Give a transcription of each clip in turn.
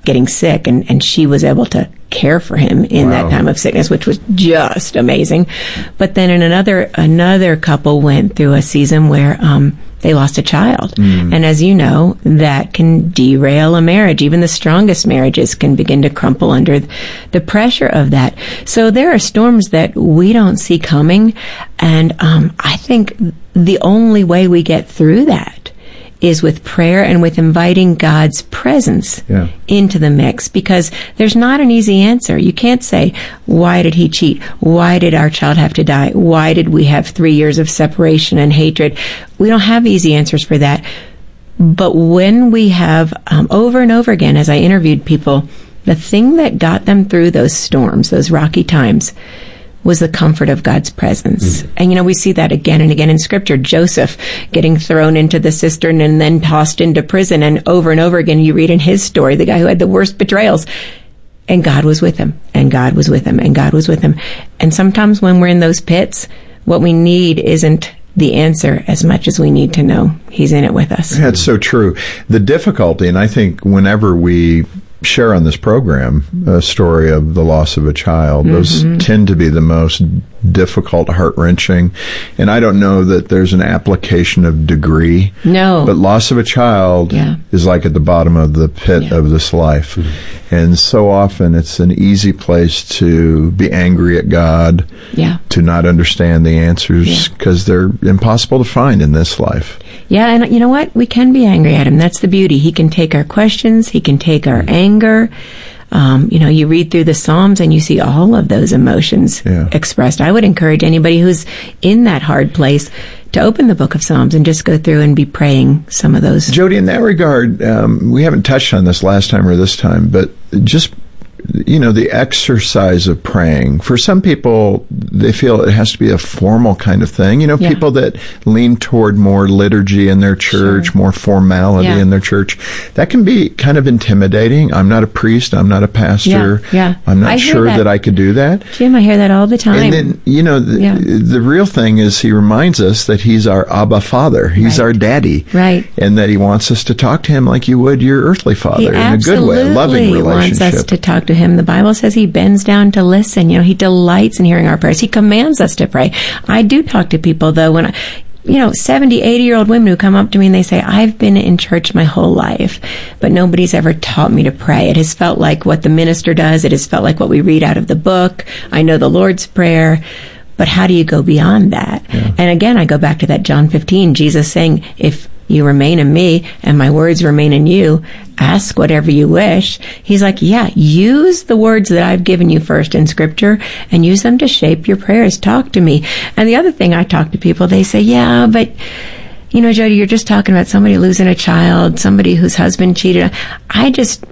getting sick, and she was able to care for him in that time of sickness, which was just amazing. But then another couple went through a season where they lost a child. And as you know, that can derail a marriage. Even the strongest marriages can begin to crumple under the pressure of that. So there are storms that we don't see coming. And I think the only way we get through that is with prayer and with inviting God's presence into the mix, because there's not an easy answer. You can't say, why did he cheat? Why did our child have to die? Why did we have 3 years of separation and hatred? We don't have easy answers for that. But when we have, over and over again, as I interviewed people, the thing that got them through those storms, those rocky times, was the comfort of God's presence. And, we see that again and again in Scripture. Joseph getting thrown into the cistern and then tossed into prison. And over again, you read in his story, the guy who had the worst betrayals. And God was with him, and God was with him, and God was with him. And sometimes when we're in those pits, what we need isn't the answer as much as we need to know He's in it with us. That's so true. The difficulty, and I think whenever we share on this program a story of the loss of a child, those tend to be the most difficult, heart-wrenching, and I don't know that there's an application of degree. No. But loss of a child is like at the bottom of the pit of this life. And so often it's an easy place to be angry at God, to not understand the answers because they're impossible to find in this life. Yeah, and you know what? We can be angry at Him. That's the beauty. He can take our questions. He can take our anger. You read through the Psalms and you see all of those emotions expressed. I would encourage anybody who's in that hard place to open the book of Psalms and just go through and be praying some of those. Jody, in that regard, we haven't touched on this last time or this time, but just the exercise of praying. For some people, they feel it has to be a formal kind of thing. People that lean toward more liturgy in their church, more formality in their church. That can be kind of intimidating. I'm not a priest. I'm not a pastor. I'm not sure that I could do that. Jim, I hear that all the time. And then, the real thing is He reminds us that He's our Abba Father. He's our daddy. Right. And that He wants us to talk to Him like you would your earthly father in a good way, a loving relationship. He wants us to talk to Him. The Bible says He bends down to listen. He delights in hearing our prayers. He commands us to pray. I do talk to people, though, when 70, 80-year-old women who come up to me and they say, I've been in church my whole life, but nobody's ever taught me to pray. It has felt like what the minister does. It has felt like what we read out of the book. I know the Lord's Prayer. But how do you go beyond that? And again, I go back to that John 15, Jesus saying, if you remain in me and my words remain in you, ask whatever you wish. He's like, use the words that I've given you first in Scripture and use them to shape your prayers. Talk to me. And the other thing, I talk to people, they say, but Jody, you're just talking about somebody losing a child, somebody whose husband cheated. I'm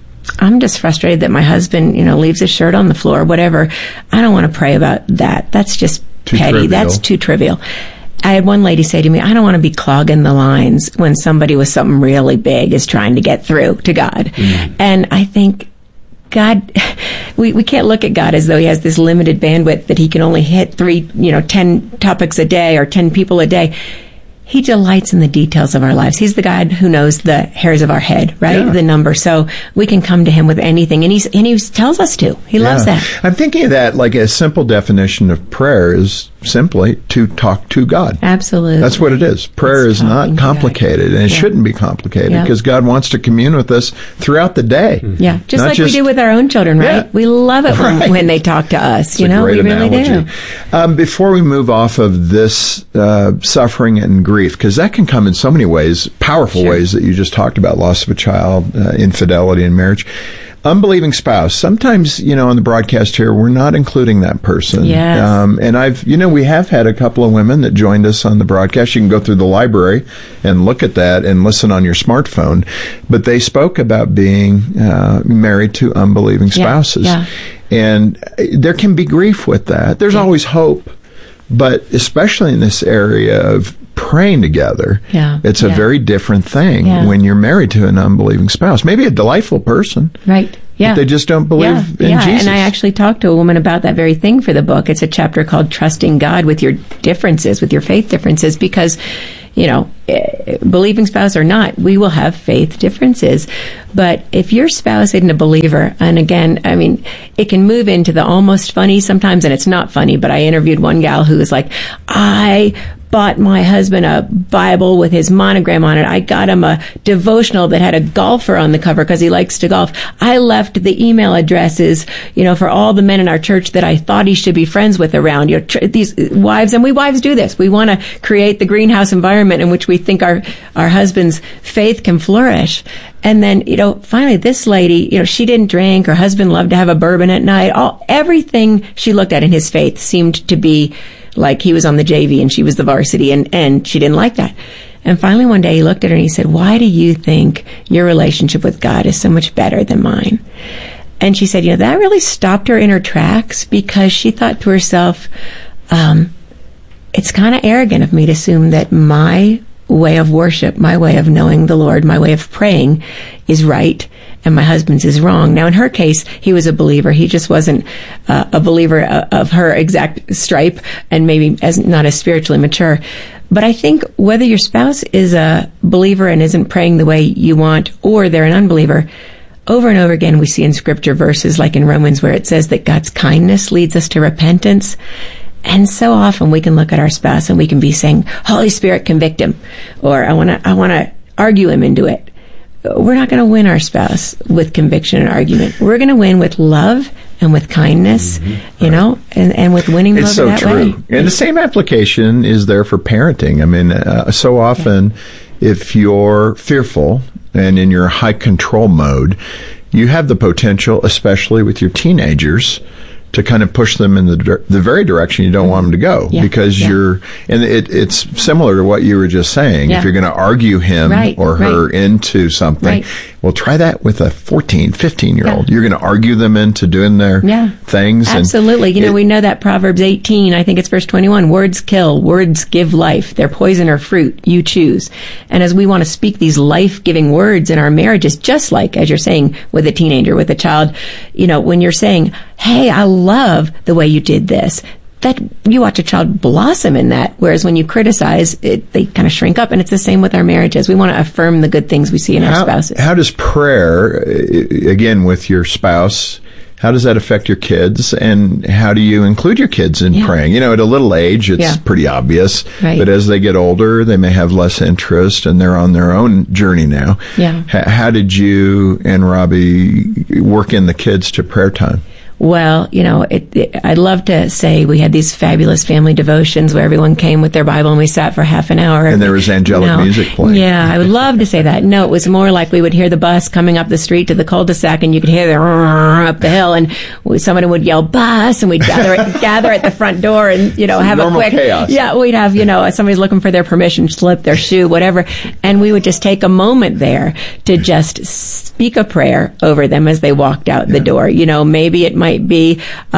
just frustrated that my husband, leaves his shirt on the floor, whatever. I don't want to pray about that. That's just too petty. Trivial. That's too trivial. I had one lady say to me, I don't want to be clogging the lines when somebody with something really big is trying to get through to God. And I think God, we can't look at God as though He has this limited bandwidth that He can only hit 10 topics a day or 10 people a day. He delights in the details of our lives. He's the God who knows the hairs of our head, right? The number. So we can come to Him with anything. And He tells us to. He loves that. I'm thinking of that like a simple definition of prayer is simply to talk to God. Absolutely. That's what it is. Prayer is not complicated, and it shouldn't be complicated because God wants to commune with us throughout the day. Yeah, just like we do with our own children, right? We love it when they talk to us. It's a great we really analogy. do. Before we move off of this suffering and grief, because that can come in so many ways, powerful ways that you just talked about, loss of a child, infidelity in marriage. Unbelieving spouse. Sometimes, on the broadcast here, we're not including that person. Yes. And we have had a couple of women that joined us on the broadcast. You can go through the library and look at that and listen on your smartphone. But they spoke about being married to unbelieving spouses. And there can be grief with that. There's always hope. But especially in this area of praying together, it's a very different thing when you're married to an unbelieving spouse. Maybe a delightful person. Right. but they just don't believe in Jesus. And I actually talked to a woman about that very thing for the book. It's a chapter called Trusting God with Your Differences, with your faith differences, because, you know, believing spouse or not, we will have faith differences. But if your spouse isn't a believer, and again, I mean, it can move into the almost funny sometimes, and it's not funny, but I interviewed one gal who was like, I bought my husband a Bible with his monogram on it. I got him a devotional that had a golfer on the cover because he likes to golf. I left the email addresses, you know, for all the men in our church that I thought he should be friends with around. You know, these wives, and we wives do this. We want to create the greenhouse environment in which we think our husband's faith can flourish. And then, you know, finally this lady, you know, she didn't drink. Her husband loved to have a bourbon at night. Everything she looked at in his faith seemed to be like he was on the JV and she was the varsity, and she didn't like that. And finally one day he looked at her and he said, why do you think your relationship with God is so much better than mine? And she said, you know, that really stopped her in her tracks, because she thought to herself, it's kind of arrogant of me to assume that my way of worship, my way of knowing the Lord, my way of praying is right, and my husband's is wrong. Now, in her case, he was a believer. He just wasn't a believer of her exact stripe, and maybe not as spiritually mature. But I think whether your spouse is a believer and isn't praying the way you want, or they're an unbeliever, over and over again we see in Scripture verses like in Romans where it says that God's kindness leads us to repentance. And so often we can look at our spouse and we can be saying, Holy Spirit, convict him, or I want to argue him into it. We're not going to win our spouse with conviction and argument. We're going to win with love and with kindness, you know, and with winning them over that way. It's so true. And the same application is there for parenting. I mean, so often if you're fearful and in your high control mode, you have the potential, especially with your teenagers, to kind of push them in the very direction you don't want them to go, because you're, and it's similar to what you were just saying. If you're going to argue him or her into something, well, try that with a 14, 15-year-old. You're going to argue them into doing their things. Absolutely. And you know, we know that Proverbs 18, I think it's verse 21, words kill, words give life. They're poison or fruit. You choose. And as we want to speak these life-giving words in our marriages, just like, as you're saying, with a teenager, with a child, you know, when you're saying, hey, I love the way you did this, that you watch a child blossom in that. Whereas when you criticize it, they kind of shrink up. And it's the same with our marriages. We want to affirm the good things we see in our spouses. How does prayer, again, with your spouse, how does that affect your kids? And how do you include your kids in praying? You know, at a little age, it's pretty obvious. But as they get older, they may have less interest, and they're on their own journey now. How did you and Robbie work in the kids to prayer time? Well, you know, I'd love to say we had these fabulous family devotions where everyone came with their Bible and we sat for half an hour. And there was angelic music playing. Yeah, I would love to say that. No, it was more like we would hear the bus coming up the street to the cul-de-sac, and you could hear the up the hill, and someone would yell bus, and we'd gather at the front door and, you know, have a quick chaos. Yeah, we'd have, you know, somebody's looking for their permission slip, their shoe, whatever, and we would just take a moment there to just speak a prayer over them as they walked out the door. You know, maybe it might be,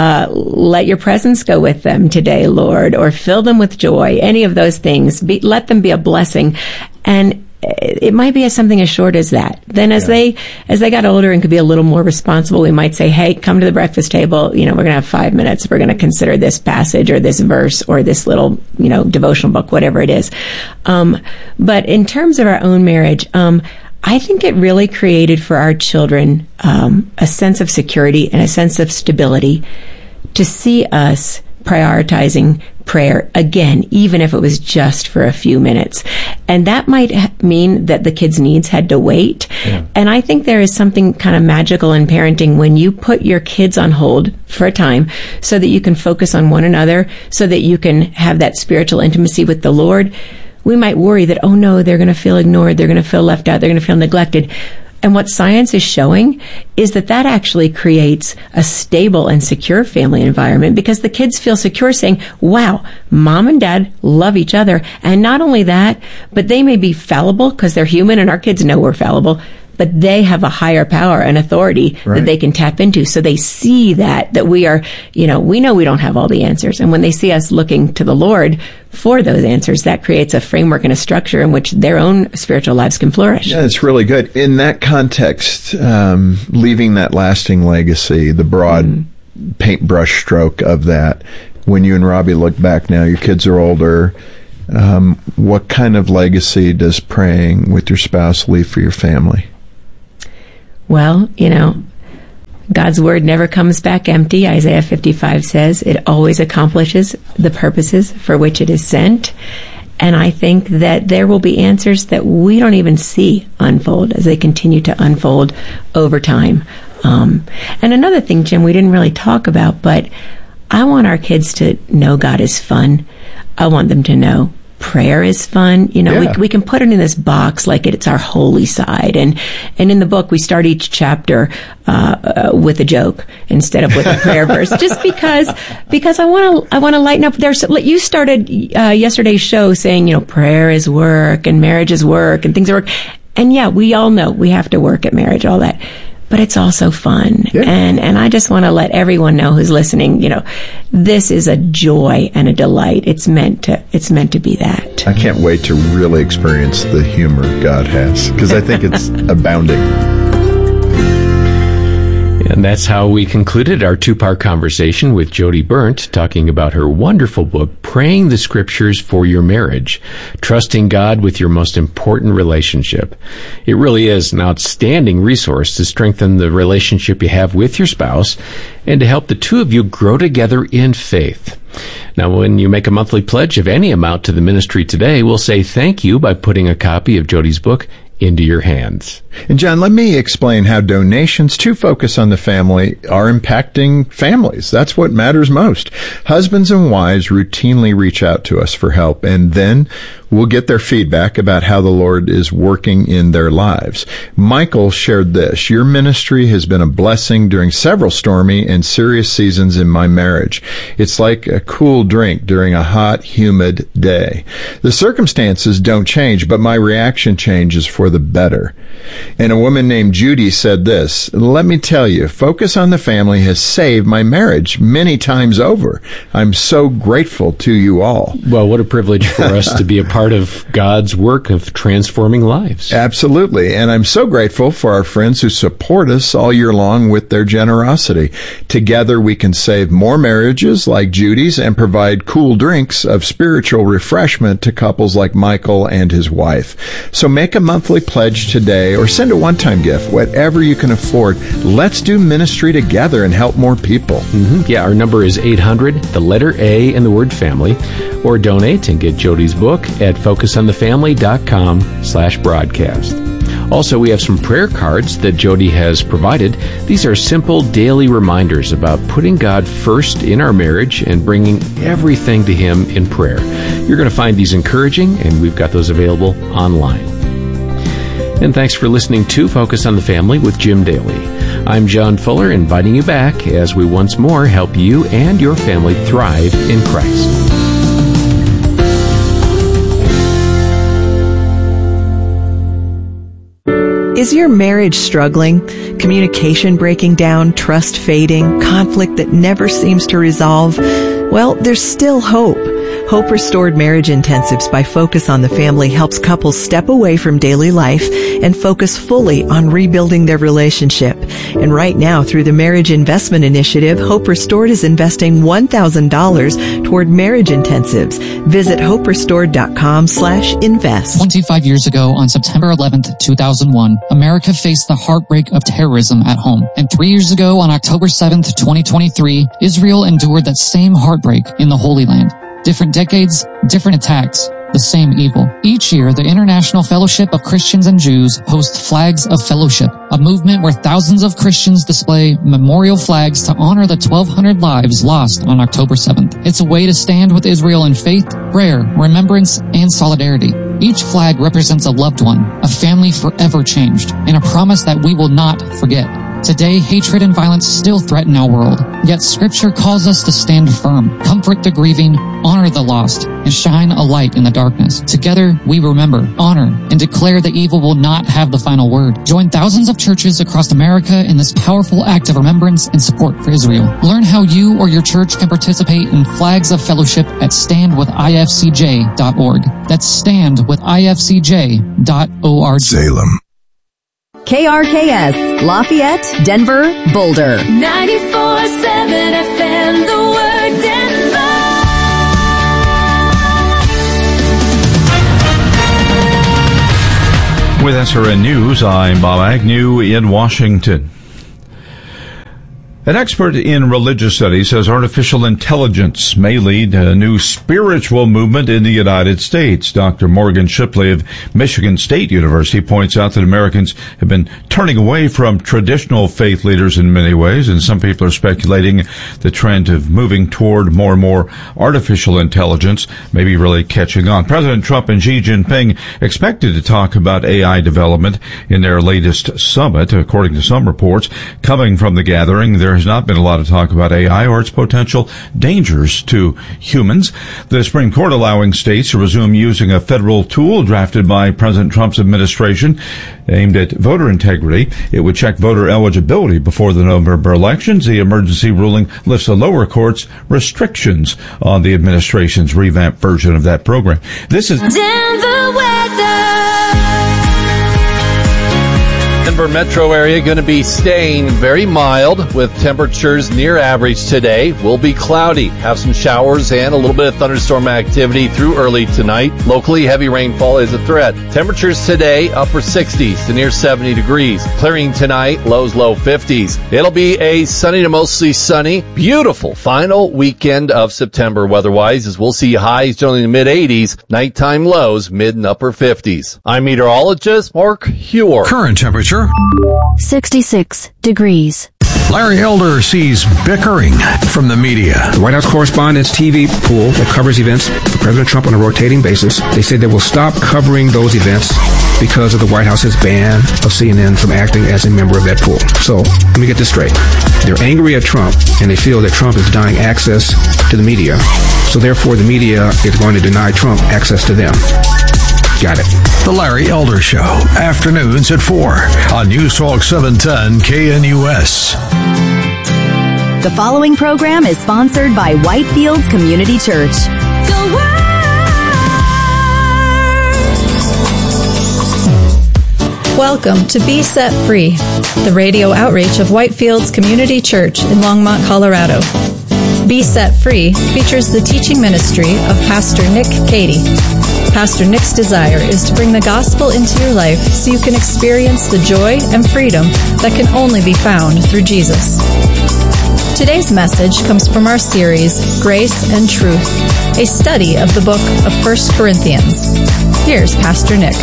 let your presence go with them today, Lord, or fill them with joy. Any of those things. Let them be a blessing. And it might be something as short as that. Then as they got older and could be a little more responsible, we might say, hey, come to the breakfast table. You know, we're going to have 5 minutes. We're going to consider this passage or this verse or this little, you know, devotional book, whatever it is. But in terms of our own marriage, I think it really created for our children a sense of security and a sense of stability to see us prioritizing prayer again, even if it was just for a few minutes. And that might mean that the kids' needs had to wait. And I think there is something kind of magical in parenting when you put your kids on hold for a time so that you can focus on one another, so that you can have that spiritual intimacy with the Lord. We might worry that, oh no, they're going to feel ignored, they're going to feel left out, they're going to feel neglected. And what science is showing is that actually creates a stable and secure family environment, because the kids feel secure saying, wow, mom and dad love each other. And not only that, but they may be fallible because they're human, and our kids know we're fallible. but they have a higher power and authority that they can tap into. So they see that we are, we know we don't have all the answers. And when they see us looking to the Lord for those answers, that creates a framework and a structure in which their own spiritual lives can flourish. Yeah, it's really good. In that context, leaving that lasting legacy, the broad paintbrush stroke of that, when you and Robbie look back now, your kids are older, what kind of legacy does praying with your spouse leave for your family? Well, God's word never comes back empty. Isaiah 55 says it always accomplishes the purposes for which it is sent. And I think that there will be answers that we don't even see unfold as they continue to unfold over time. And another thing, Jim, we didn't really talk about, but I want our kids to know God is fun. I want them to know prayer is fun. We can put it in this box like it's our holy side. And in the book, we start each chapter with a joke instead of with a prayer verse, just because I want to lighten up. You started yesterday's show saying, prayer is work and marriage is work and things are work. And yeah, we all know we have to work at marriage, all that. But it's also fun. Yeah. And I just want to let everyone know who's listening, this is a joy and a delight. It's meant to be that. I can't wait to really experience the humor God has, because I think it's abounding. And that's how we concluded our two-part conversation with Jody Berndt, talking about her wonderful book, Praying the Scriptures for Your Marriage, Trusting God with Your Most Important Relationship. It really is an outstanding resource to strengthen the relationship you have with your spouse and to help the two of you grow together in faith. Now, when you make a monthly pledge of any amount to the ministry today, we'll say thank you by putting a copy of Jody's book into your hands. And John, let me explain how donations to Focus on the Family are impacting families. That's what matters most. Husbands and wives routinely reach out to us for help, and then we'll get their feedback about how the Lord is working in their lives. Michael shared this: your ministry has been a blessing during several stormy and serious seasons in my marriage. It's like a cool drink during a hot, humid day. The circumstances don't change, but my reaction changes for the better. And a woman named Judy said this: let me tell you, Focus on the Family has saved my marriage many times over. I'm so grateful to you all. Well, what a privilege for us to be a part of God's work of transforming lives. Absolutely. And I'm so grateful for our friends who support us all year long with their generosity. Together we can save more marriages like Judy's and provide cool drinks of spiritual refreshment to couples like Michael and his wife. So make a monthly pledge today or send a one-time gift, whatever you can afford. Let's do ministry together and help more people. Yeah, our number is 800, the letter A and the word family, or donate and get Jody's book at focusonthefamily.com/broadcast. Also, we have some prayer cards that Jody has provided. These are simple daily reminders about putting God first in our marriage and bringing everything to Him in prayer. You're going to find these encouraging, and we've got those available online. And thanks for listening to Focus on the Family with Jim Daly. I'm John Fuller, inviting you back as we once more help you and your family thrive in Christ. Is your marriage struggling? Communication breaking down, trust fading, conflict that never seems to resolve? Well, there's still hope. Hope Restored Marriage Intensives by Focus on the Family helps couples step away from daily life and focus fully on rebuilding their relationship. And right now, through the Marriage Investment Initiative, Hope Restored is investing $1,000 toward marriage intensives. Visit hoperestored.com/invest. 25 years ago, on September 11th, 2001, America faced the heartbreak of terrorism at home. And 3 years ago, on October 7th, 2023, Israel endured that same heartbreak in the Holy Land. Different decades, different attacks, the same evil. Each year, the International Fellowship of Christians and Jews hosts Flags of Fellowship, a movement where thousands of Christians display memorial flags to honor the 1,200 lives lost on October 7th. It's a way to stand with Israel in faith, prayer, remembrance, and solidarity. Each flag represents a loved one, a family forever changed, and a promise that we will not forget. Today, hatred and violence still threaten our world. Yet Scripture calls us to stand firm, comfort the grieving, honor the lost, and shine a light in the darkness. Together, we remember, honor, and declare that evil will not have the final word. Join thousands of churches across America in this powerful act of remembrance and support for Israel. Learn how you or your church can participate in Flags of Fellowship at standwithifcj.org. That's standwithifcj.org. Salem. KRKS, Lafayette, Denver, Boulder. 94.7 FM, The Word, Denver. With SRN News, I'm Bob Agnew in Washington. An expert in religious studies says artificial intelligence may lead to a new spiritual movement in the United States. Dr. Morgan Shipley of Michigan State University points out that Americans have been turning away from traditional faith leaders in many ways, and some people are speculating the trend of moving toward more and more artificial intelligence may be really catching on. President Trump and Xi Jinping expected to talk about AI development in their latest summit. According to some reports coming from the gathering, there has not been a lot of talk about AI or its potential dangers to humans. The Supreme Court allowing states to resume using a federal tool drafted by President Trump's administration aimed at voter integrity. It would check voter eligibility before the November elections. The emergency ruling lifts the lower court's restrictions on the administration's revamped version of that program. This is Denver weather. Denver metro area going to be staying very mild with temperatures near average today. Will be cloudy. Have some showers and a little bit of thunderstorm activity through early tonight. Locally, heavy rainfall is a threat. Temperatures today upper 60s to near 70 degrees. Clearing tonight, lows low 50s. It'll be a sunny to mostly sunny, beautiful final weekend of September weather-wise, as we'll see highs generally in the mid-80s, nighttime lows mid and upper 50s. I'm meteorologist Mark Huer. Current temperature 66 degrees. Larry Elder sees bickering from the media. The White House Correspondents' TV pool that covers events for President Trump on a rotating basis, they say they will stop covering those events because of the White House's ban of CNN from acting as a member of that pool. So, let me get this straight. They're angry at Trump, and they feel that Trump is denying access to the media. So therefore, the media is going to deny Trump access to them. Got it. The Larry Elder Show, afternoons at 4 on News Talk 710 KNUS. The following program is sponsored by Whitefields Community Church. The Word. Welcome to Be Set Free, the radio outreach of Whitefields Community Church in Longmont, Colorado. Be Set Free features the teaching ministry of Pastor Nick Cady. Pastor Nick's desire is to bring the gospel into your life so you can experience the joy and freedom that can only be found through Jesus. Today's message comes from our series, Grace and Truth, a study of the book of 1 Corinthians. Here's Pastor Nick.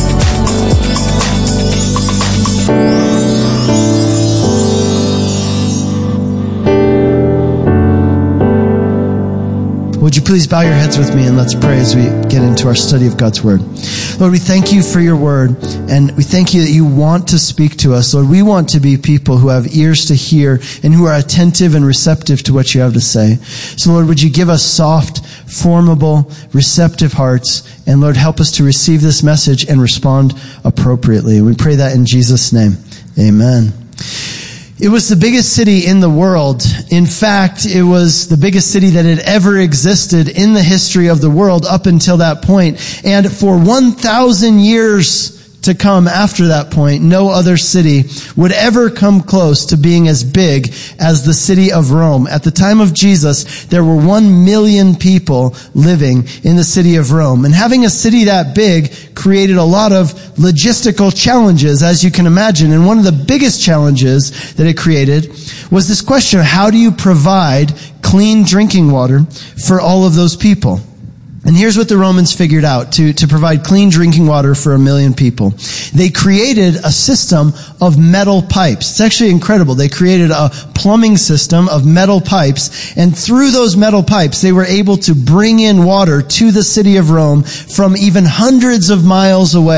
Would you please bow your heads with me and let's pray as we get into our study of God's Word. Lord, we thank you for your Word, and we thank you that you want to speak to us. Lord, we want to be people who have ears to hear and who are attentive and receptive to what you have to say. So, Lord, would you give us soft, formable, receptive hearts, and Lord, help us to receive this message and respond appropriately. We pray that in Jesus' name. Amen. It was the biggest city in the world. In fact, it was the biggest city that had ever existed in the history of the world up until that point. And for 1,000 years to come after that point, no other city would ever come close to being as big as the city of Rome. At the time of Jesus, there were 1 million people living in the city of Rome. And having a city that big created a lot of logistical challenges, as you can imagine. And one of the biggest challenges that it created was this question of how do you provide clean drinking water for all of those people? And here's what the Romans figured out to provide clean drinking water for 1 million people. They created a system of metal pipes. It's actually incredible. They created a plumbing system of metal pipes, and through those metal pipes, they were able to bring in water to the city of Rome from even hundreds of miles away.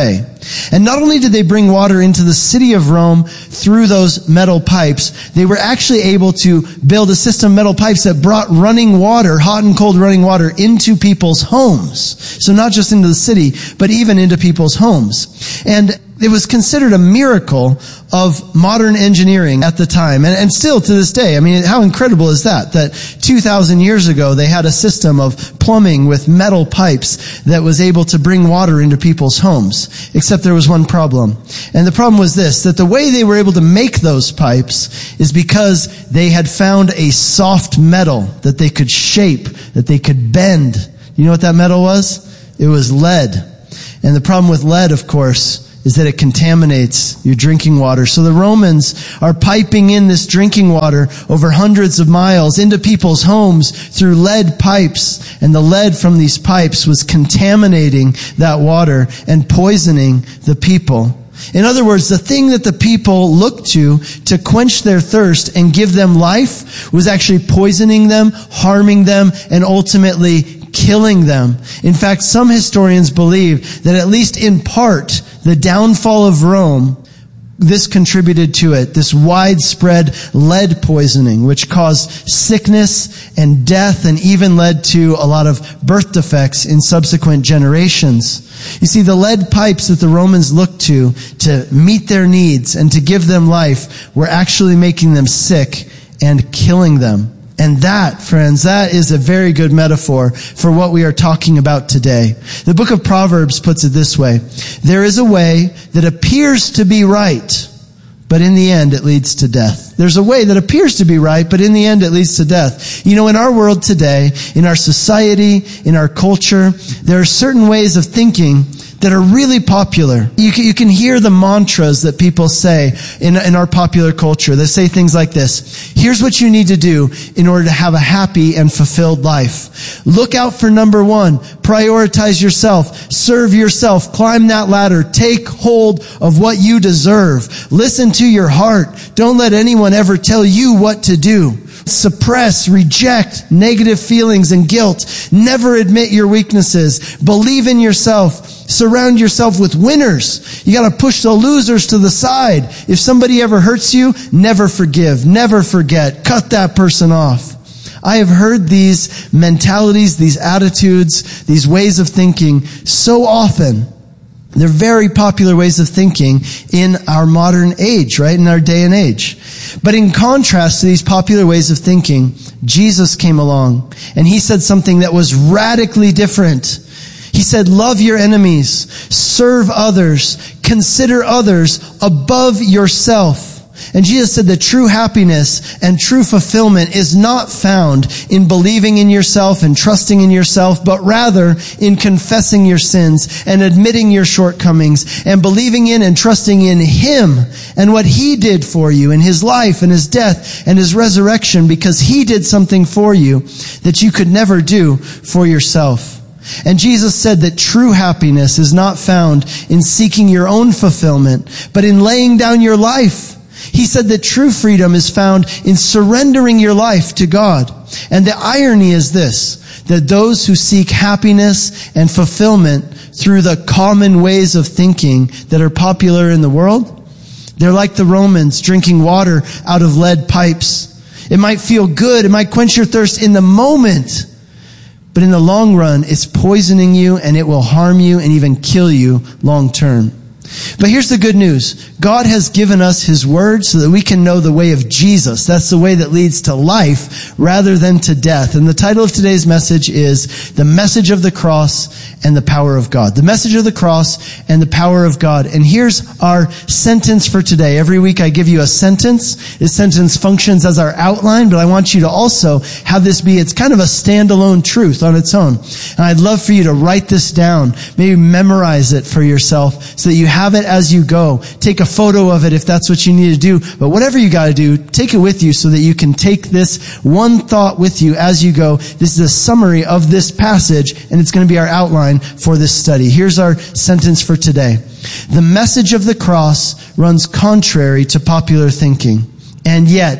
And not only did they bring water into the city of Rome through those metal pipes, they were actually able to build a system of metal pipes that brought running water, hot and cold running water, into people's homes. So not just into the city, but even into people's homes. And it was considered a miracle of modern engineering at the time, and still to this day. I mean, how incredible is that? That 2,000 years ago, they had a system of plumbing with metal pipes that was able to bring water into people's homes. Except there was one problem. And the problem was this, that the way they were able to make those pipes is because they had found a soft metal that they could shape, that they could bend. You know what that metal was? It was lead. And the problem with lead, of course, is that it contaminates your drinking water. So the Romans are piping in this drinking water over hundreds of miles into people's homes through lead pipes. And the lead from these pipes was contaminating that water and poisoning the people. In other words, the thing that the people looked to quench their thirst and give them life was actually poisoning them, harming them, and ultimately killing them. In fact, some historians believe that at least in part, the downfall of Rome, this contributed to it, this widespread lead poisoning, which caused sickness and death and even led to a lot of birth defects in subsequent generations. You see, the lead pipes that the Romans looked to meet their needs and to give them life were actually making them sick and killing them. And that, friends, that is a very good metaphor for what we are talking about today. The book of Proverbs puts it this way. There is a way that appears to be right, but in the end it leads to death. There's a way that appears to be right, but in the end it leads to death. You know, in our world today, in our society, in our culture, there are certain ways of thinking that are really popular. You can hear the mantras that people say in our popular culture. They say things like this. Here's what you need to do in order to have a happy and fulfilled life. Look out for number one. Prioritize yourself. Serve yourself. Climb that ladder. Take hold of what you deserve. Listen to your heart. Don't let anyone ever tell you what to do. Suppress, reject negative feelings and guilt. Never admit your weaknesses. Believe in yourself. Surround yourself with winners. You gotta push the losers to the side. If somebody ever hurts you, never forgive, never forget. Cut that person off. I have heard these mentalities, these attitudes, these ways of thinking so often. They're very popular ways of thinking in our modern age, right? In our day and age. But in contrast to these popular ways of thinking, Jesus came along and he said something that was radically different. He said, love your enemies, serve others, consider others above yourself. And Jesus said that true happiness and true fulfillment is not found in believing in yourself and trusting in yourself, but rather in confessing your sins and admitting your shortcomings and believing in and trusting in Him and what He did for you in His life and His death and His resurrection, because He did something for you that you could never do for yourself. And Jesus said that true happiness is not found in seeking your own fulfillment, but in laying down your life. He said that true freedom is found in surrendering your life to God. And the irony is this, that those who seek happiness and fulfillment through the common ways of thinking that are popular in the world, they're like the Romans drinking water out of lead pipes. It might feel good, it might quench your thirst in the moment, but in the long run, it's poisoning you and it will harm you and even kill you long term. But here's the good news. God has given us His Word so that we can know the way of Jesus. That's the way that leads to life rather than to death. And the title of today's message is The Message of the Cross and the Power of God. The Message of the Cross and the Power of God. And here's our sentence for today. Every week I give you a sentence. This sentence functions as our outline, but I want you to also have this be, it's kind of a standalone truth on its own. And I'd love for you to write this down. Maybe memorize it for yourself so that you have it as you go. Take a photo of it if that's what you need to do. But whatever you got to do, take it with you so that you can take this one thought with you as you go. This is a summary of this passage, and it's going to be our outline for this study. Here's our sentence for today. The message of the cross runs contrary to popular thinking, and yet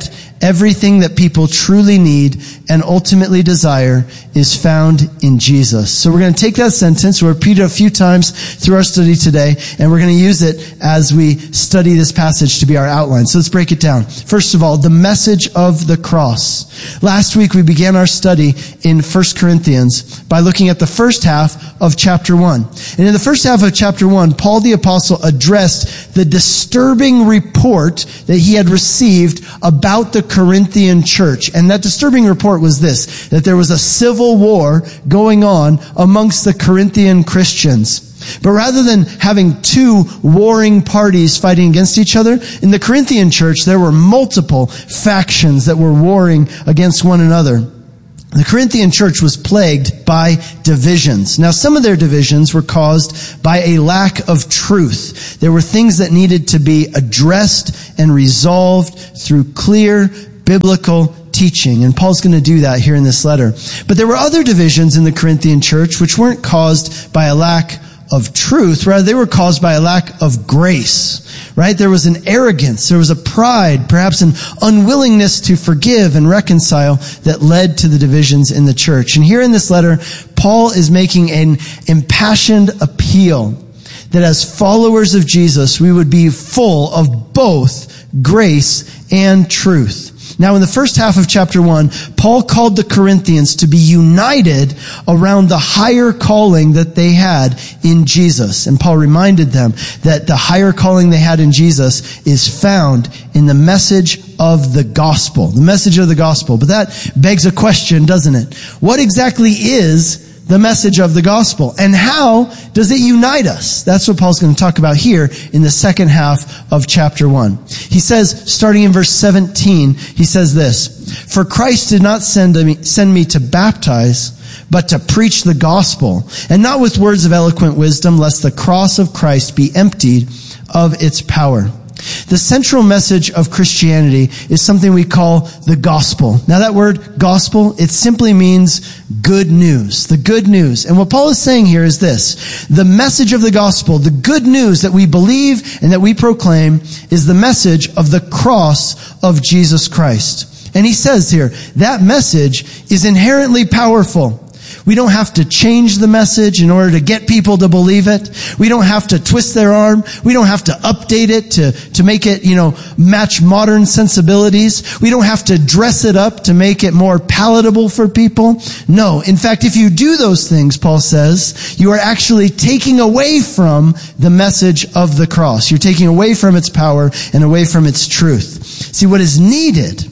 Everything that people truly need and ultimately desire is found in Jesus. So we're going to take that sentence, we'll repeat it a few times through our study today, and we're going to use it as we study this passage to be our outline. So let's break it down. First of all, the message of the cross. Last week we began our study in 1 Corinthians by looking at the first half of chapter 1. And in the first half of chapter 1, Paul the Apostle addressed the disturbing report that he had received about the Corinthian church. And that disturbing report was this, that there was a civil war going on amongst the Corinthian Christians. But rather than having two warring parties fighting against each other, in the Corinthian church there were multiple factions that were warring against one another. The Corinthian church was plagued by divisions. Now, some of their divisions were caused by a lack of truth. There were things that needed to be addressed and resolved through clear biblical teaching. And Paul's going to do that here in this letter. But there were other divisions in the Corinthian church which weren't caused by a lack of truth. Rather, they were caused by a lack of grace. Right? There was an arrogance, there was a pride, perhaps an unwillingness to forgive and reconcile that led to the divisions in the church. And here in this letter, Paul is making an impassioned appeal that as followers of Jesus, we would be full of both grace and truth. Now, in the first half of chapter 1, Paul called the Corinthians to be united around the higher calling that they had in Jesus. And Paul reminded them that the higher calling they had in Jesus is found in the message of the gospel. The message of the gospel. But that begs a question, doesn't it? What exactly is the message of the gospel? And how does it unite us? That's what Paul's going to talk about here in the second half of chapter 1. He says, starting in verse 17, he says this, "For Christ did not send me to baptize, but to preach the gospel, and not with words of eloquent wisdom, lest the cross of Christ be emptied of its power." The central message of Christianity is something we call the gospel. Now that word gospel, it simply means good news, the good news. And what Paul is saying here is this: the message of the gospel, the good news that we believe and that we proclaim, is the message of the cross of Jesus Christ. And he says here, that message is inherently powerful. We don't have to change the message in order to get people to believe it. We don't have to twist their arm. We don't have to update it to make it, match modern sensibilities. We don't have to dress it up to make it more palatable for people. No. In fact, if you do those things, Paul says, you are actually taking away from the message of the cross. You're taking away from its power and away from its truth. See, what is needed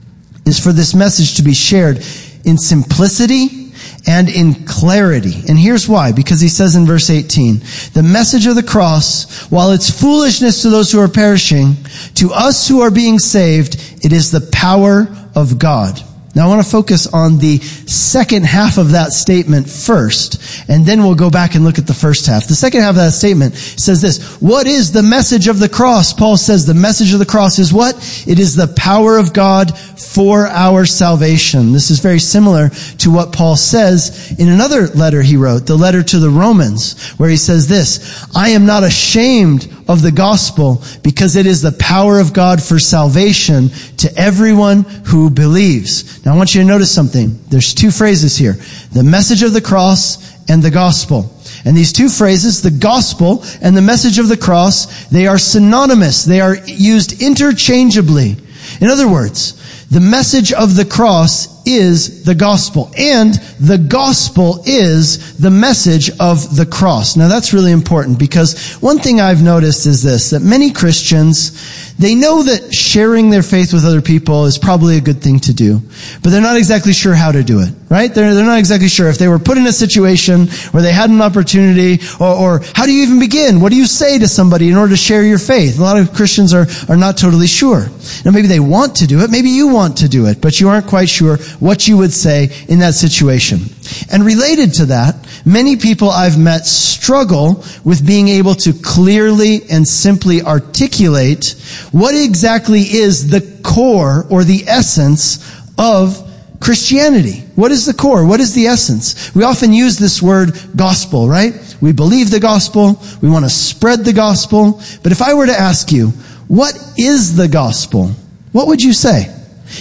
is for this message to be shared in simplicity and in clarity. And here's why. Because he says in verse 18, the message of the cross, while it's foolishness to those who are perishing, to us who are being saved, it is the power of God. Now I want to focus on the second half of that statement first, and then we'll go back and look at the first half. The second half of that statement says this: what is the message of the cross? Paul says the message of the cross is what? It is the power of God for our salvation. This is very similar to what Paul says in another letter he wrote, the letter to the Romans, where he says this: I am not ashamed of the gospel, because it is the power of God for salvation to everyone who believes. Now I want you to notice something. There's two phrases here: the message of the cross and the gospel. And these two phrases, the gospel and the message of the cross, they are synonymous. They are used interchangeably. In other words, the message of the cross is the gospel, and the gospel is the message of the cross. Now that's really important, because one thing I've noticed is this, that many Christians, they know that sharing their faith with other people is probably a good thing to do, but they're not exactly sure how to do it, right? They're not exactly sure. If they were put in a situation where they had an opportunity, or how do you even begin? What do you say to somebody in order to share your faith? A lot of Christians are not totally sure. Now maybe they want to do it, maybe you want to do it, but you aren't quite sure what you would say in that situation. And related to that, many people I've met struggle with being able to clearly and simply articulate what exactly is the core or the essence of Christianity. What is the core? What is the essence? We often use this word gospel, right? We believe the gospel. We want to spread the gospel. But if I were to ask you, what is the gospel? What would you say?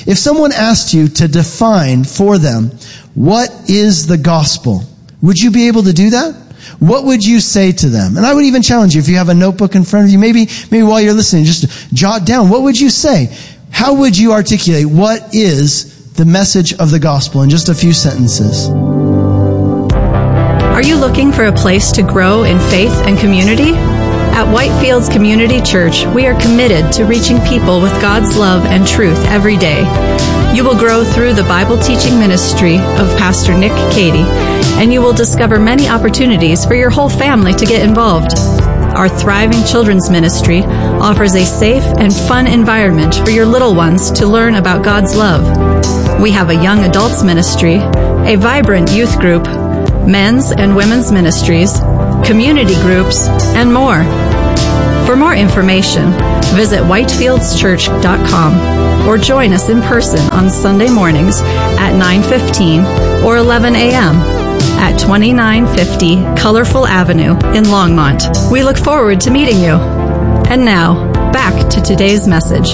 If someone asked you to define for them, what is the gospel? Would you be able to do that? What would you say to them? And I would even challenge you, if you have a notebook in front of you, maybe while you're listening, just jot down, what would you say? How would you articulate what is the message of the gospel in just a few sentences? Are you looking for a place to grow in faith and community? At Whitefields Community Church, we are committed to reaching people with God's love and truth every day. You will grow through the Bible teaching ministry of Pastor Nick Cady, and you will discover many opportunities for your whole family to get involved. Our thriving children's ministry offers a safe and fun environment for your little ones to learn about God's love. We have a young adults ministry, a vibrant youth group, men's and women's ministries, community groups, and more. For more information, visit whitefieldschurch.com or join us in person on Sunday mornings at 9:15 or 11 a.m. at 2950 Colorful Avenue in Longmont. We look forward to meeting you. And now, back to today's message.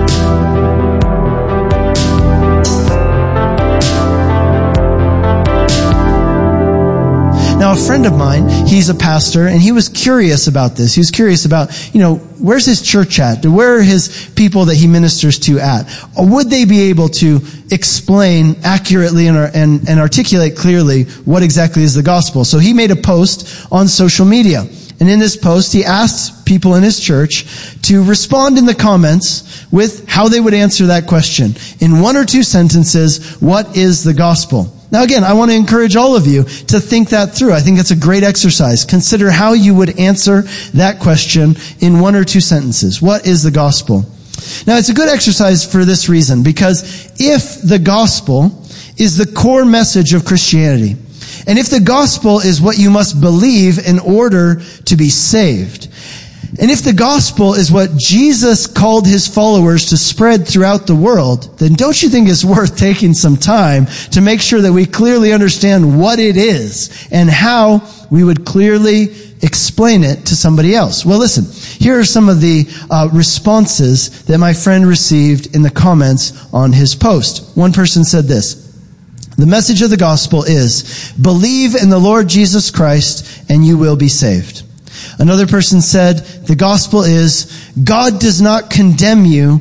Now, a friend of mine, he's a pastor, and he was curious about this. He was curious about, where's his church at? Where are his people that he ministers to at? Or would they be able to explain accurately and articulate clearly what exactly is the gospel? So he made a post on social media. And in this post, he asked people in his church to respond in the comments with how they would answer that question. In 1 or 2 sentences, what is the gospel? Now again, I want to encourage all of you to think that through. I think it's a great exercise. Consider how you would answer that question in 1 or 2 sentences. What is the gospel? Now it's a good exercise for this reason, because if the gospel is the core message of Christianity, and if the gospel is what you must believe in order to be saved, and if the gospel is what Jesus called his followers to spread throughout the world, then don't you think it's worth taking some time to make sure that we clearly understand what it is and how we would clearly explain it to somebody else? Well, listen, here are some of the responses that my friend received in the comments on his post. One person said this: the message of the gospel is, believe in the Lord Jesus Christ and you will be saved. Another person said, the gospel is, God does not condemn you,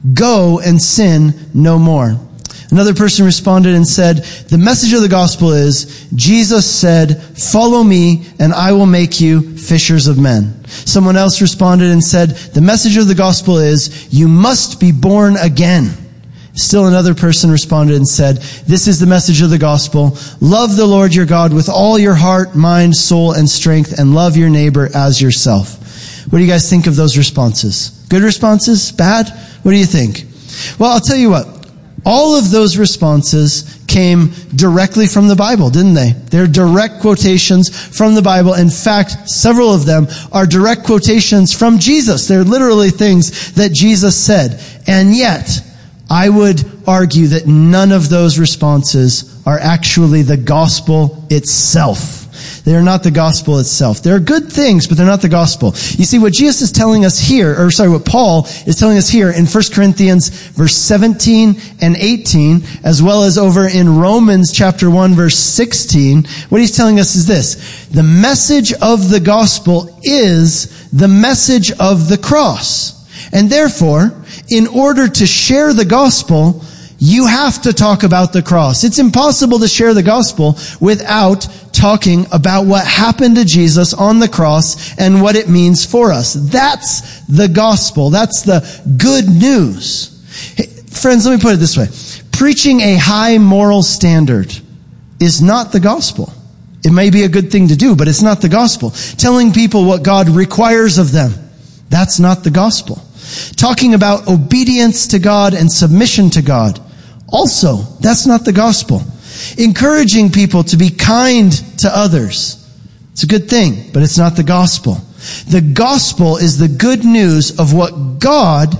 go and sin no more. Another person responded and said, the message of the gospel is, Jesus said, follow me and I will make you fishers of men. Someone else responded and said, the message of the gospel is, you must be born again. Still another person responded and said, this is the message of the gospel. Love the Lord your God with all your heart, mind, soul, and strength, and love your neighbor as yourself. What do you guys think of those responses? Good responses? Bad? What do you think? Well, I'll tell you what. All of those responses came directly from the Bible, didn't they? They're direct quotations from the Bible. In fact, several of them are direct quotations from Jesus. They're literally things that Jesus said. And yet, I would argue that none of those responses are actually the gospel itself. They are not the gospel itself. They're good things, but they're not the gospel. You see, what Jesus is telling us here, what Paul is telling us here in 1 Corinthians verse 17 and 18, as well as over in Romans chapter 1 verse 16, what he's telling us is this: the message of the gospel is the message of the cross. And therefore, in order to share the gospel, you have to talk about the cross. It's impossible to share the gospel without talking about what happened to Jesus on the cross and what it means for us. That's the gospel. That's the good news. Hey, friends, let me put it this way. Preaching a high moral standard is not the gospel. It may be a good thing to do, but it's not the gospel. Telling people what God requires of them, that's not the gospel. Talking about obedience to God and submission to God, also, that's not the gospel. Encouraging people to be kind to others, it's a good thing, but it's not the gospel. The gospel is the good news of what God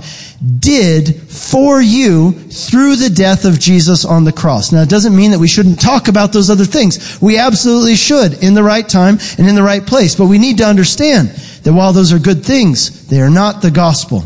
did for you through the death of Jesus on the cross. Now, it doesn't mean that we shouldn't talk about those other things. We absolutely should, in the right time and in the right place. But we need to understand that while those are good things, they are not the gospel.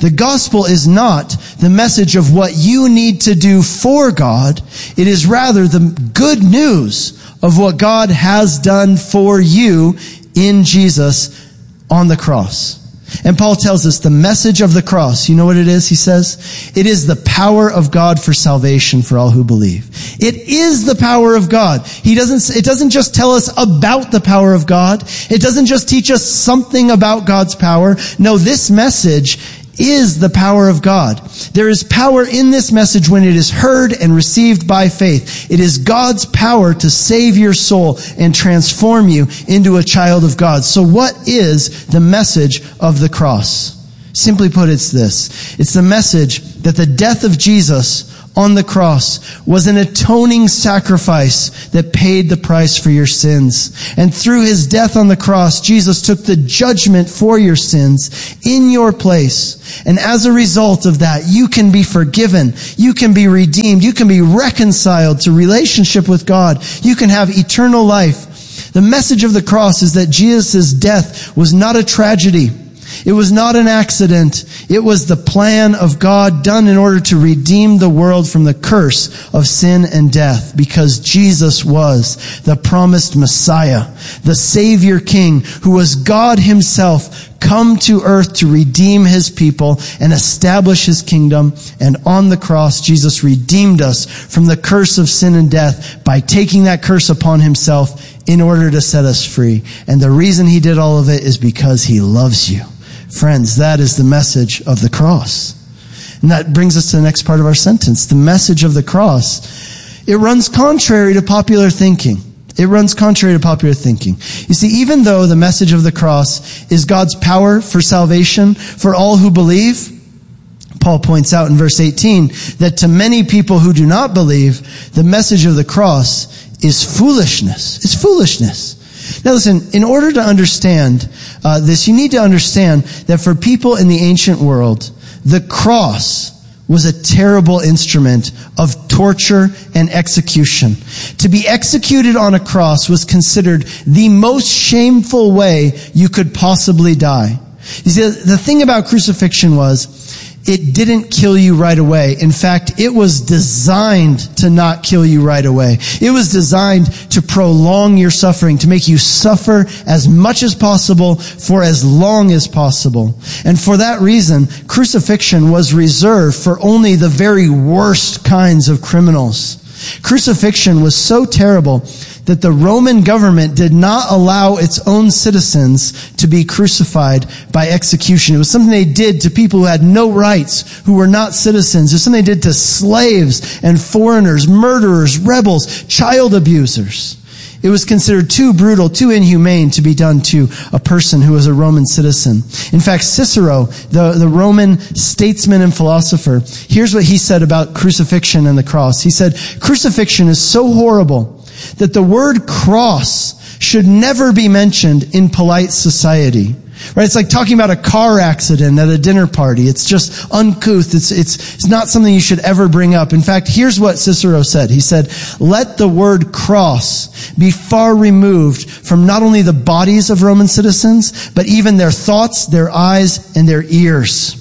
The gospel is not the message of what you need to do for God. It is rather the good news of what God has done for you in Jesus on the cross. And Paul tells us the message of the cross, you know what it is? He says, it is the power of God for salvation for all who believe. It is the power of God. It doesn't just tell us about the power of God. It doesn't just teach us something about God's power. No, this message is the power of God. There is power in this message when it is heard and received by faith. It is God's power to save your soul and transform you into a child of God. So what is the message of the cross? Simply put, it's this. It's the message that the death of Jesus on the cross was an atoning sacrifice that paid the price for your sins. And through his death on the cross, Jesus took the judgment for your sins in your place. And as a result of that, you can be forgiven. You can be redeemed. You can be reconciled to relationship with God. You can have eternal life. The message of the cross is that Jesus' death was not a tragedy. It was not an accident. It was the plan of God done in order to redeem the world from the curse of sin and death, because Jesus was the promised Messiah, the Savior King, who was God himself come to earth to redeem his people and establish his kingdom. And on the cross, Jesus redeemed us from the curse of sin and death by taking that curse upon himself in order to set us free. And the reason he did all of it is because he loves you. Friends, that is the message of the cross. And that brings us to the next part of our sentence. The message of the cross, it runs contrary to popular thinking. It runs contrary to popular thinking. You see, even though the message of the cross is God's power for salvation for all who believe, Paul points out in verse 18 that to many people who do not believe, the message of the cross is foolishness. It's foolishness. Now listen, in order to understand this, you need to understand that for people in the ancient world, the cross was a terrible instrument of torture and execution. To be executed on a cross was considered the most shameful way you could possibly die. You see, the thing about crucifixion was, it didn't kill you right away. In fact, it was designed to not kill you right away. It was designed to prolong your suffering, to make you suffer as much as possible for as long as possible. And for that reason, crucifixion was reserved for only the very worst kinds of criminals. Crucifixion was so terrible that the Roman government did not allow its own citizens to be crucified by execution. It was something they did to people who had no rights, who were not citizens. It was something they did to slaves and foreigners, murderers, rebels, child abusers. It was considered too brutal, too inhumane to be done to a person who was a Roman citizen. In fact, Cicero, the Roman statesman and philosopher, here's what he said about crucifixion and the cross. He said, crucifixion is so horrible that the word cross should never be mentioned in polite society. Right? It's like talking about a car accident at a dinner party. It's just uncouth. It's not something you should ever bring up. In fact, here's what Cicero said. He said, let the word cross be far removed from not only the bodies of Roman citizens, but even their thoughts, their eyes, and their ears.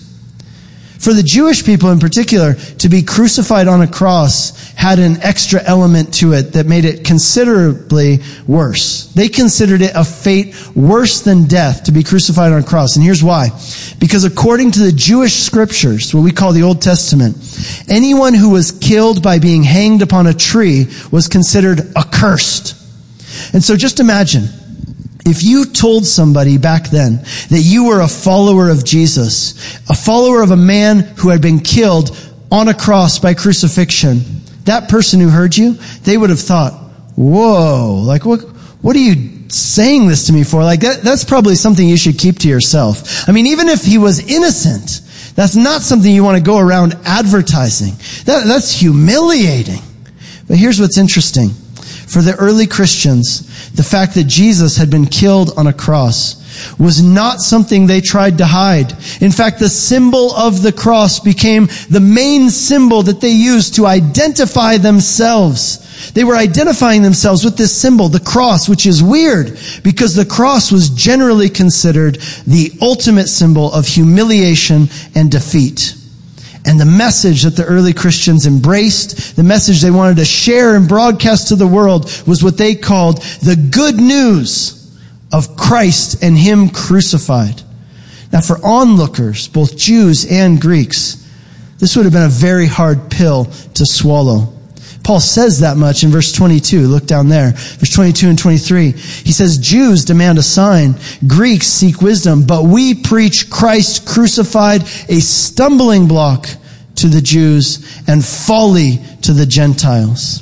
For the Jewish people in particular, to be crucified on a cross had an extra element to it that made it considerably worse. They considered it a fate worse than death to be crucified on a cross. And here's why. Because according to the Jewish scriptures, what we call the Old Testament, anyone who was killed by being hanged upon a tree was considered accursed. And so just imagine, if you told somebody back then that you were a follower of Jesus, a follower of a man who had been killed on a cross by crucifixion, that person who heard you, they would have thought, whoa, like what are you saying this to me for? Like that's probably something you should keep to yourself. I mean, even if he was innocent, that's not something you want to go around advertising. That's humiliating. But here's what's interesting. For the early Christians, the fact that Jesus had been killed on a cross was not something they tried to hide. In fact, the symbol of the cross became the main symbol that they used to identify themselves. They were identifying themselves with this symbol, the cross, which is weird because the cross was generally considered the ultimate symbol of humiliation and defeat. And the message that the early Christians embraced, the message they wanted to share and broadcast to the world, was what they called the good news of Christ and Him crucified. Now for onlookers, both Jews and Greeks, this would have been a very hard pill to swallow. Paul says that much in verse 22. Look down there. Verse 22 and 23. He says, Jews demand a sign. Greeks seek wisdom. But we preach Christ crucified, a stumbling block to the Jews and folly to the Gentiles.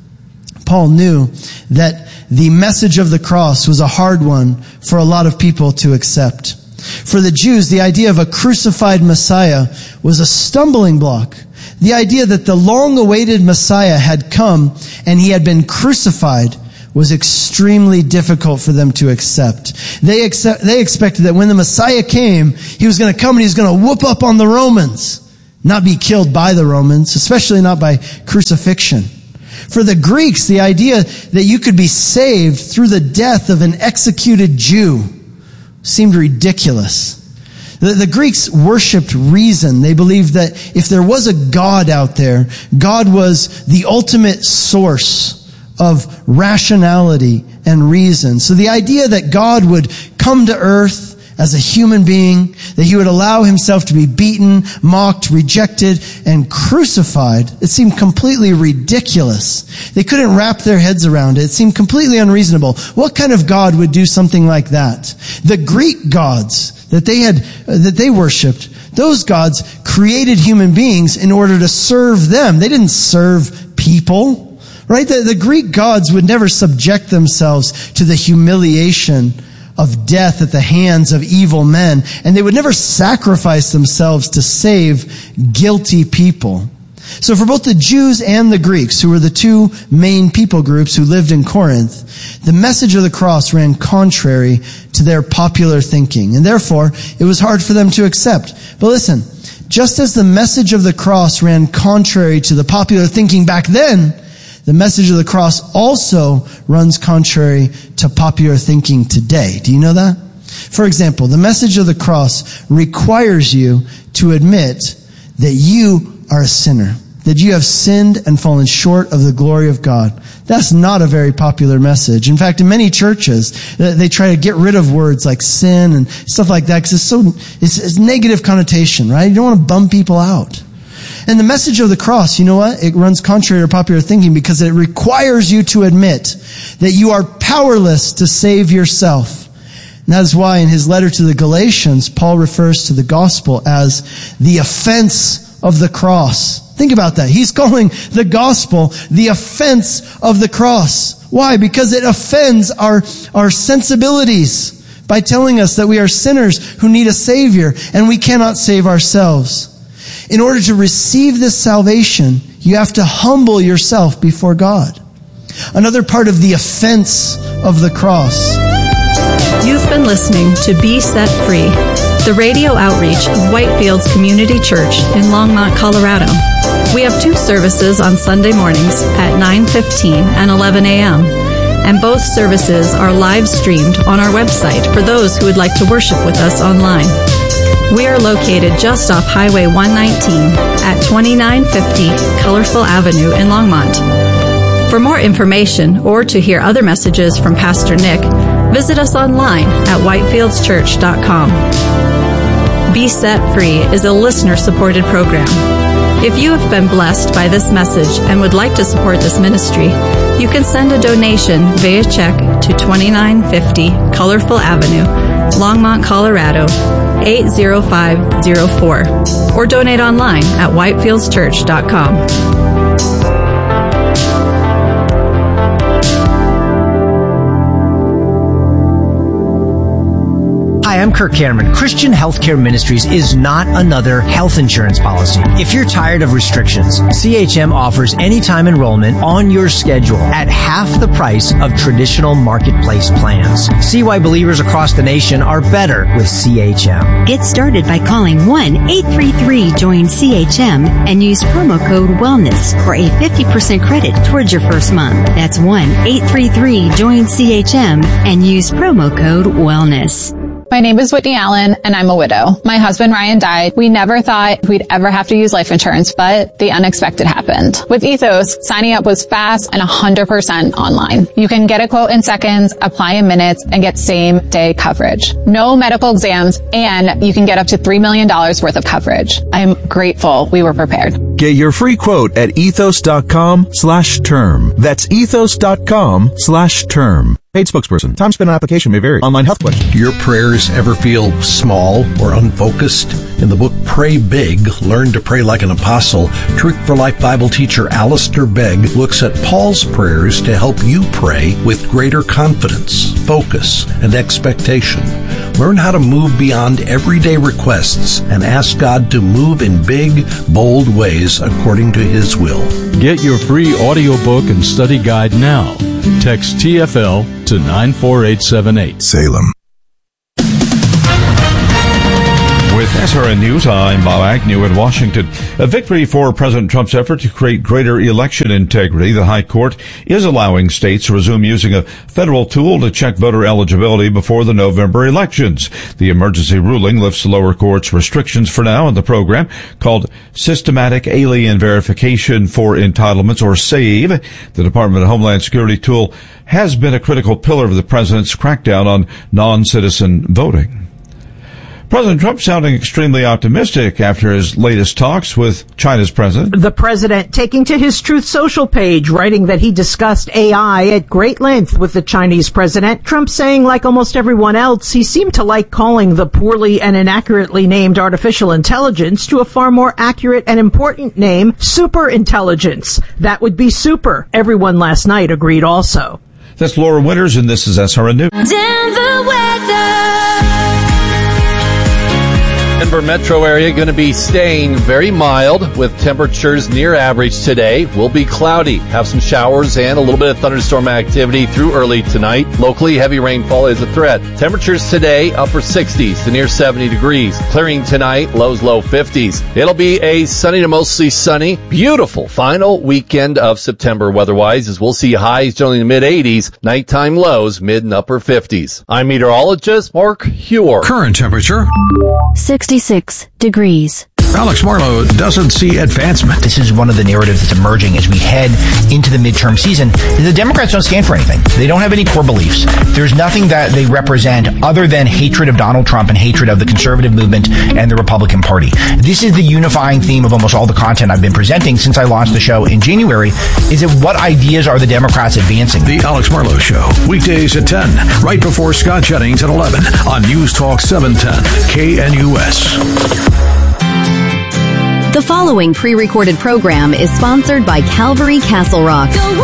Paul knew that the message of the cross was a hard one for a lot of people to accept. For the Jews, the idea of a crucified Messiah was a stumbling block. The idea that the long-awaited Messiah had come and He had been crucified was extremely difficult for them to accept. They expected that when the Messiah came, He was going to come and He was going to whoop up on the Romans, not be killed by the Romans, especially not by crucifixion. For the Greeks, the idea that you could be saved through the death of an executed Jew seemed ridiculous. The Greeks worshipped reason. They believed that if there was a God out there, God was the ultimate source of rationality and reason. So the idea that God would come to earth as a human being, that He would allow Himself to be beaten, mocked, rejected, and crucified, it seemed completely ridiculous. They couldn't wrap their heads around it. It seemed completely unreasonable. What kind of God would do something like that? The Greek gods that they worshipped, those gods created human beings in order to serve them. They didn't serve people, right? The Greek gods would never subject themselves to the humiliation of death at the hands of evil men, and they would never sacrifice themselves to save guilty people. So for both the Jews and the Greeks, who were the two main people groups who lived in Corinth, the message of the cross ran contrary to their popular thinking, and therefore it was hard for them to accept. But listen, just as the message of the cross ran contrary to the popular thinking back then, the message of the cross also runs contrary to popular thinking today. Do you know that? For example, the message of the cross requires you to admit that you are a sinner, that you have sinned and fallen short of the glory of God. That's not a very popular message. In fact, in many churches, they try to get rid of words like sin and stuff like that because it's negative connotation, right? You don't want to bum people out. And the message of the cross, you know what? It runs contrary to popular thinking because it requires you to admit that you are powerless to save yourself. And that is why in his letter to the Galatians, Paul refers to the gospel as the offense of the cross. Think about that. He's calling the gospel the offense of the cross. Why? Because it offends our sensibilities by telling us that we are sinners who need a Savior and we cannot save ourselves. In order to receive this salvation, you have to humble yourself before God. Another part of the offense of the cross. You've been listening to Be Set Free, the radio outreach of Whitefields Community Church in Longmont, Colorado. We have 2 services on Sunday mornings at 9:15 and 11 a.m. And both services are live streamed on our website for those who would like to worship with us online. We are located just off Highway 119 at 2950 Colorful Avenue in Longmont. For more information or to hear other messages from Pastor Nick, visit us online at whitefieldschurch.com. Be Set Free is a listener-supported program. If you have been blessed by this message and would like to support this ministry, you can send a donation via check to 2950 Colorful Avenue, Longmont, Colorado, 80504, or donate online at whitefieldschurch.com. Hi, I'm Kirk Cameron. Christian Healthcare Ministries is not another health insurance policy. If you're tired of restrictions, CHM offers anytime enrollment on your schedule at half the price of traditional marketplace plans. See why believers across the nation are better with CHM. Get started by calling 1-833-JOIN-CHM and use promo code WELLNESS for a 50% credit towards your first month. That's 1-833-JOIN-CHM and use promo code WELLNESS. My name is Whitney Allen, and I'm a widow. My husband, Ryan, died. We never thought we'd ever have to use life insurance, but the unexpected happened. With Ethos, signing up was fast and 100% online. You can get a quote in seconds, apply in minutes, and get same-day coverage. No medical exams, and you can get up to $3 million worth of coverage. I'm grateful we were prepared. Get your free quote at ethos.com/term. That's ethos.com/term. Paid spokesperson. Time spent on application may vary. Online health question. Your prayers ever feel small or unfocused? In the book Pray Big, Learn to Pray Like an Apostle, Truth for Life Bible teacher Alistair Begg looks at Paul's prayers to help you pray with greater confidence, focus, and expectation. Learn how to move beyond everyday requests and ask God to move in big, bold ways according to His will. Get your free audiobook and study guide now. Text TFL to 94878. Salem. With SRN News, I'm Bob Agnew in Washington. A victory for President Trump's effort to create greater election integrity. The High Court is allowing states to resume using a federal tool to check voter eligibility before the November elections. The emergency ruling lifts the lower court's restrictions for now, and the program, called Systematic Alien Verification for Entitlements, or SAVE, the Department of Homeland Security tool, has been a critical pillar of the president's crackdown on non-citizen voting. President Trump sounding extremely optimistic after his latest talks with China's president. The president taking to his Truth Social page, writing that he discussed AI at great length with the Chinese president. Trump saying, like almost everyone else, he seemed to like calling the poorly and inaccurately named artificial intelligence to a far more accurate and important name, super intelligence. That would be super. Everyone last night agreed also. That's Laura Winters, and this is SRN News. Denver weather. Denver metro area going to be staying very mild with temperatures near average today. Will be cloudy. Have some showers and a little bit of thunderstorm activity through early tonight. Locally, heavy rainfall is a threat. Temperatures today, upper 60s to near 70 degrees. Clearing tonight, lows low 50s. It'll be a sunny to mostly sunny, beautiful final weekend of September weather-wise, as we'll see highs generally in the mid-80s, nighttime lows mid and upper 50s. I'm meteorologist Mark Huer. Current temperature 66 degrees. Alex Marlowe doesn't see advancement. This is one of the narratives that's emerging as we head into the midterm season. The Democrats don't stand for anything. They don't have any core beliefs. There's nothing that they represent other than hatred of Donald Trump and hatred of the conservative movement and the Republican Party. This is the unifying theme of almost all the content I've been presenting since I launched the show in January, is that what ideas are the Democrats advancing? The Alex Marlowe Show, weekdays at 10, right before Scott Jennings at 11 on News Talk 710 KNUS. The following pre-recorded program is sponsored by Calvary Castle Rock.